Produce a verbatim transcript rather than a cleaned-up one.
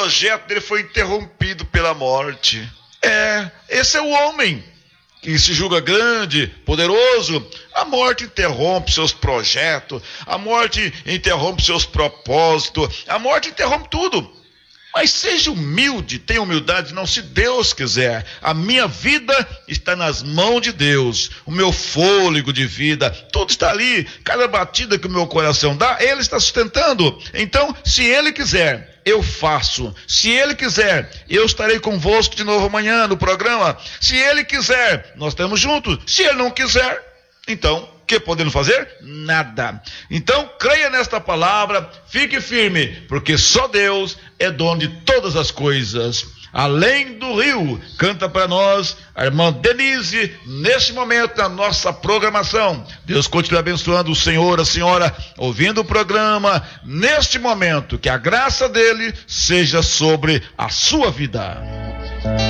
projeto dele foi interrompido pela morte. É, esse é o homem que se julga grande, poderoso. A morte interrompe seus projetos, a morte interrompe seus propósitos, a morte interrompe tudo. Mas seja humilde, tenha humildade, não, se Deus quiser. A minha vida está nas mãos de Deus, o meu fôlego de vida, tudo está ali, cada batida que o meu coração dá, Ele está sustentando. Então, se Ele quiser, eu faço. Se Ele quiser, eu estarei convosco de novo amanhã no programa. Se Ele quiser, nós estamos juntos. Se Ele não quiser, então, o que podemos fazer? Nada. Então, creia nesta palavra, fique firme, porque só Deus é dono de todas as coisas. Além do rio, canta para nós a irmã Denise, neste momento na nossa programação. Deus continue abençoando o senhor, a senhora, ouvindo o programa, neste momento, que a graça dele seja sobre a sua vida.